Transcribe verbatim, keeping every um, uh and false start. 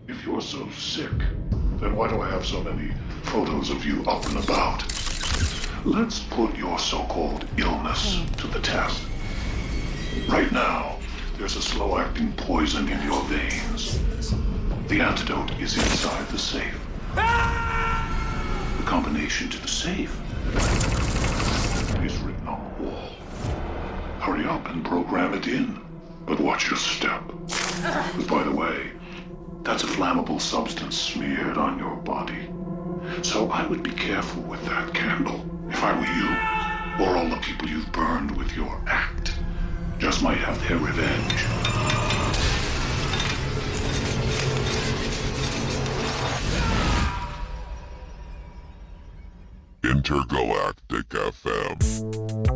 If you're so sick, then why do I have so many photos of you up and about? Let's put your so-called illness to the test. Right now, there's a slow-acting poison in your veins. The antidote is inside the safe. The combination to the safe is written on the wall. Hurry up and program it in. But watch your step. By the way, that's a flammable substance smeared on your body. So I would be careful with that candle, if I were you, or all the people you've burned with your act. Just might have their revenge. Intergalactic F M.